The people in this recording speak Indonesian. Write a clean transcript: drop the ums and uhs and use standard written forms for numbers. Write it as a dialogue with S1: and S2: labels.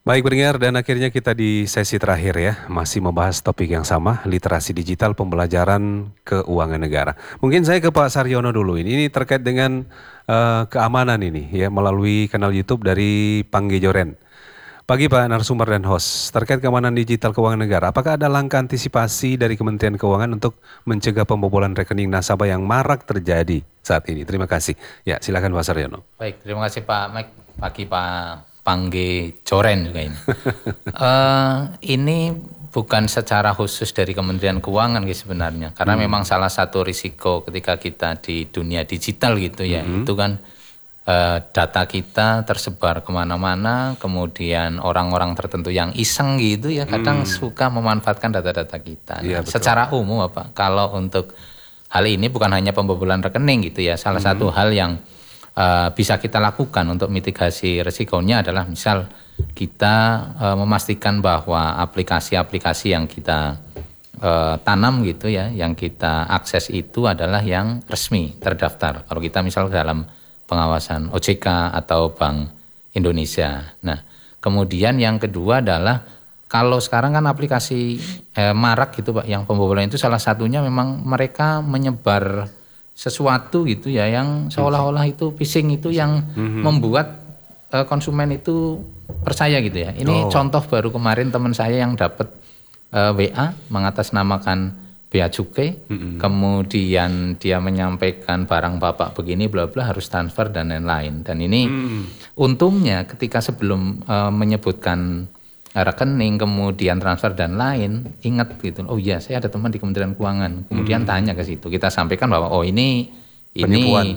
S1: Baik pendengar, dan akhirnya kita di sesi terakhir ya, masih membahas topik yang sama, literasi digital pembelajaran keuangan negara. Mungkin saya ke Pak Saryono dulu, ini terkait dengan keamanan ini ya, melalui kanal YouTube dari Pangge Joren. Pagi Pak narasumber dan host, terkait keamanan digital keuangan negara, apakah ada langkah antisipasi dari Kementerian Keuangan untuk mencegah pembobolan rekening nasabah yang marak terjadi saat ini? Terima kasih. Ya, silakan Pak Saryono.
S2: Baik, terima kasih Pak Mike, pagi Pak Pangge Joren juga ini. Ini bukan secara khusus dari Kementerian Keuangan sebenarnya, karena memang salah satu risiko ketika kita di dunia digital gitu ya, itu kan data kita tersebar kemana-mana, kemudian orang-orang tertentu yang iseng gitu ya, kadang suka memanfaatkan data-data kita. Nah, secara umum Pak, kalau untuk hal ini bukan hanya pembobolan rekening gitu ya, salah satu hal yang bisa kita lakukan untuk mitigasi resikonya adalah misal kita memastikan bahwa aplikasi-aplikasi yang kita tanam gitu ya, yang kita akses itu adalah yang resmi terdaftar. Kalau kita misal dalam pengawasan OJK atau Bank Indonesia. Nah, kemudian yang kedua adalah kalau sekarang kan aplikasi marak gitu Pak, yang pembobolan itu salah satunya memang mereka menyebar sesuatu gitu ya yang seolah-olah itu phishing itu yang membuat konsumen itu percaya gitu ya. Ini contoh baru kemarin teman saya yang dapat WA mengatasnamakan bea cukai, kemudian dia menyampaikan barang bapak begini bla bla harus transfer dan lain-lain. Dan ini untungnya ketika sebelum menyebutkan rekening kemudian transfer dan lain ingat gitu, oh iya saya ada teman di Kementerian Keuangan, kemudian tanya ke situ, kita sampaikan bahwa oh ini